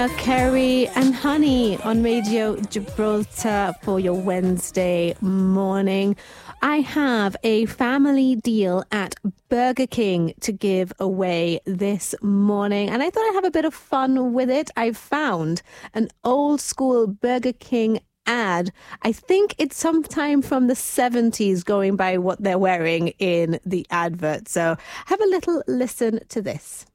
Mariah Carey and Honey on Radio Gibraltar for your Wednesday morning. I have a family deal at Burger King to give away this morning, and I thought I'd have a bit of fun with it. I found an old school Burger King ad. I think it's sometime from the 70s, going by what they're wearing in the advert. So have a little listen to this.